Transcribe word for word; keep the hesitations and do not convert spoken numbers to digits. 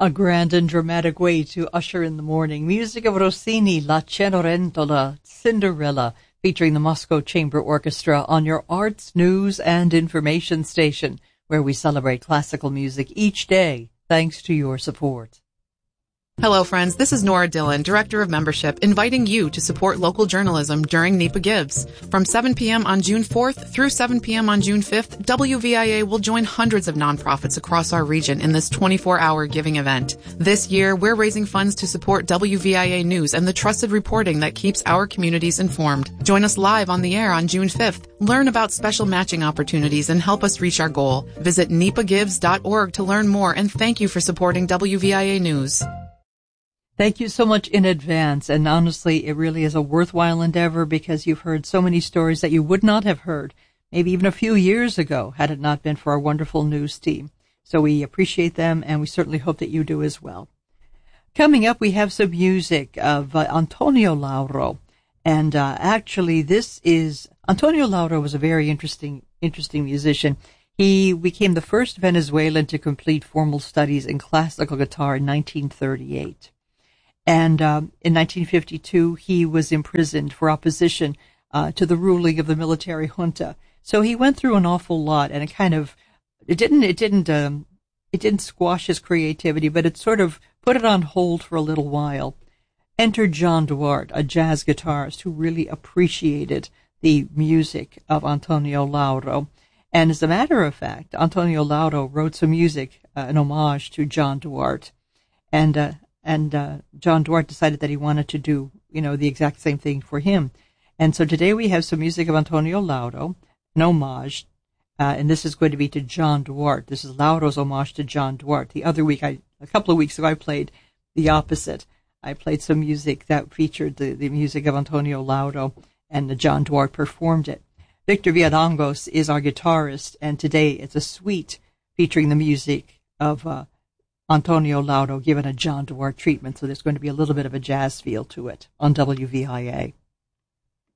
A grand and dramatic way to usher in the morning. Music of Rossini, La Cenerentola, Cinderella, featuring the Moscow Chamber Orchestra on your arts, news, and information station, where we celebrate classical music each day, thanks to your support. Hello, friends. This is Nora Dillon, Director of Membership, inviting you to support local journalism during NEPA Gives. From seven p.m. on June fourth through seven p.m. on June fifth, W V I A will join hundreds of nonprofits across our region in this twenty-four hour giving event. This year, we're raising funds to support W V I A News and the trusted reporting that keeps our communities informed. Join us live on the air on June fifth. Learn about special matching opportunities and help us reach our goal. Visit nepa gives dot org to learn more, and thank you for supporting W V I A News. Thank you so much in advance, and honestly, it really is a worthwhile endeavor because you've heard so many stories that you would not have heard, maybe even a few years ago, had it not been for our wonderful news team. So we appreciate them, and we certainly hope that you do as well. Coming up, we have some music of uh, Antonio Lauro, and uh, actually, this is Antonio Lauro was a very interesting, interesting musician. He became the first Venezuelan to complete formal studies in classical guitar in nineteen thirty-eight. And um, in nineteen fifty-two, he was imprisoned for opposition uh, to the ruling of the military junta. So he went through an awful lot, and it kind of it didn't it didn't um, it didn't squash his creativity, but it sort of put it on hold for a little while. Enter John Duarte, a jazz guitarist who really appreciated the music of Antonio Lauro. And as a matter of fact, Antonio Lauro wrote some music, uh, an homage to John Duarte, and. Uh, And uh, John Duarte decided that he wanted to do, you know, the exact same thing for him. And so today we have some music of Antonio Lauro, an homage, uh, and this is going to be to John Duarte. This is Lauro's homage to John Duarte. The other week, I, a couple of weeks ago, I played the opposite. I played some music that featured the, the music of Antonio Lauro, and the John Duarte performed it. Victor Villalongos is our guitarist, and today it's a suite featuring the music of uh, Antonio Lauro given a John Duarte treatment, so there's going to be a little bit of a jazz feel to it on W V I A.